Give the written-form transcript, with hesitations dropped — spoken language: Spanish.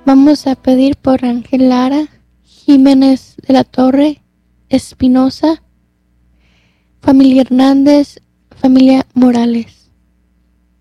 Vamos a pedir por Ángel Lara, Jiménez de la Torre, Espinosa, familia Hernández, familia Morales.